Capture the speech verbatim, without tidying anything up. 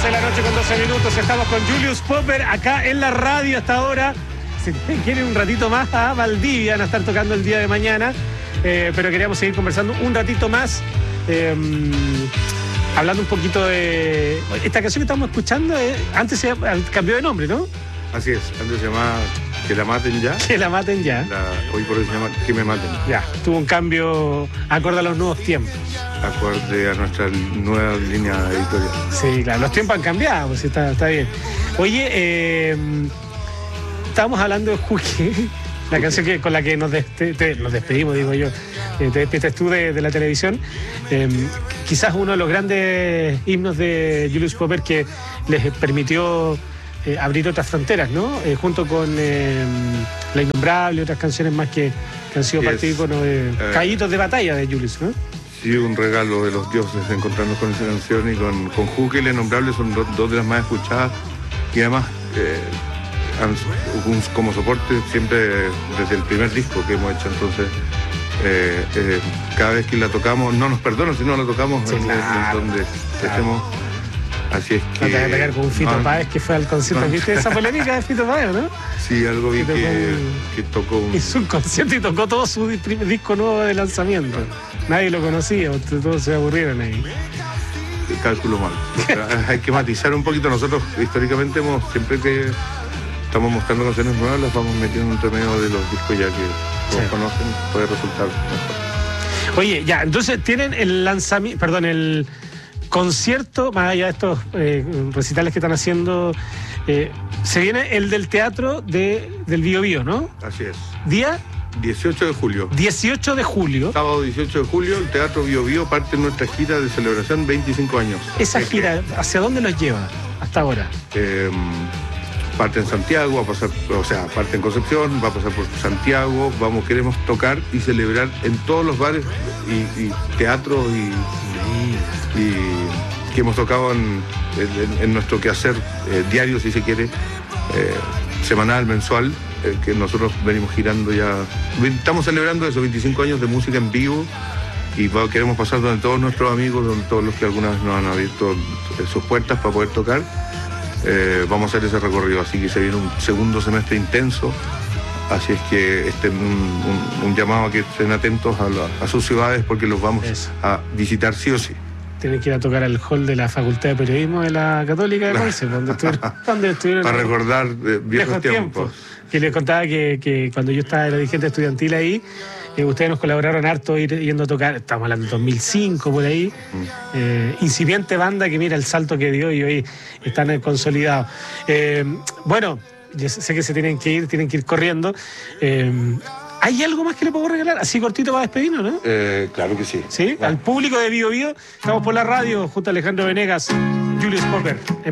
doce de la noche con doce minutos. Estamos con Julius Popper acá en la radio hasta ahora. Si quieren un ratito más a Valdivia, van a estar tocando el día de mañana. Eh, pero queríamos seguir conversando un ratito más. Eh, hablando un poquito de... Esta canción que estamos escuchando, eh, antes se cambió de nombre, ¿no? Así es, antes se llamaba Que la maten ya. Que la maten ya. La, hoy por hoy se llama Que me maten. Ya, tuvo un cambio acorde a los nuevos tiempos. Acorde a nuestra nueva línea editorial. Sí, claro, los tiempos han cambiado, pues está, está bien. Oye, eh, estábamos hablando de Juque, la canción que, con la que nos, des, te, te, nos despedimos, digo yo. Eh, te despides tú de, de la televisión. Eh, quizás uno de los grandes himnos de Julius Popper que les permitió eh, abrir otras fronteras, ¿no? Eh, junto con eh, La Innombrable, otras canciones más que, que han sido yes. parte ícono de eh, callitos de batalla de Julius, ¿no? Sí, un regalo de los dioses encontrarnos con esa canción y con, con Juque y La Innombrable son do, dos de las más escuchadas y además eh, han, un, como soporte siempre desde el primer disco que hemos hecho, entonces eh, eh, cada vez que la tocamos, no nos perdonan si no la tocamos sí, en, claro, en donde claro. estemos. Así es que... No te vas a pegar con un Fito no, Páez que fue al concierto. no, ¿Viste esa polémica de Fito Páez, no? Sí, algo vi que, que, tocó, que tocó un... Hizo un concierto y tocó todo su disco nuevo de lanzamiento. Nadie lo conocía, todos se aburrieron ahí. Cálculo mal. Hay que matizar un poquito. Nosotros históricamente hemos, siempre que estamos mostrando canciones nuevas, las vamos metiendo entre medio de los discos ya que todos sí. conocen, puede resultar mejor. Oye, ya, entonces tienen el lanzamiento, perdón, el concierto, más allá de estos eh, recitales que están haciendo, eh, se viene el del teatro de, del Bío Bío, ¿no? Así es. ¿Día? dieciocho de julio. dieciocho de julio. Sábado dieciocho de julio, el Teatro Bío Bío parte en nuestra gira de celebración veinticinco años. ¿Esa gira hacia dónde los lleva hasta ahora? Eh, parte en Santiago, va a pasar, o sea, parte en Concepción, va a pasar por Santiago, vamos, queremos tocar y celebrar en todos los bares y, y teatros y, sí. y que hemos tocado en, en, en nuestro quehacer eh, diario, si se quiere, eh, semanal, mensual, eh, que nosotros venimos girando ya. Estamos celebrando esos veinticinco años de música en vivo y va, queremos pasar donde todos nuestros amigos, donde todos los que alguna vez nos han abierto sus puertas para poder tocar. Eh, vamos a hacer ese recorrido, así que se viene un segundo semestre intenso, así es que este un, un, un llamado a que estén atentos a, la, a sus ciudades porque los vamos Eso. a visitar sí o sí. Tienen que ir a tocar al hall de la Facultad de Periodismo de la Católica de Conce, donde estuvieron, donde estuvieron para recordar eh, viejos, viejos tiempos. tiempos. Que les contaba que, que cuando yo estaba de dirigente estudiantil ahí, eh, ustedes nos colaboraron harto ir, yendo a tocar, estamos hablando de dos mil cinco por ahí, mm. eh, incipiente banda que mira el salto que dio y hoy están consolidados. Eh, bueno, yo sé que se tienen que ir, tienen que ir corriendo. Eh, ¿Hay algo más que le puedo regalar? Así cortito para despedirnos, ¿no? Eh, claro que sí. ¿Sí? Claro. Al público de Bío Bío, estamos por la radio junto a Alejandro Venegas, Julius Popper.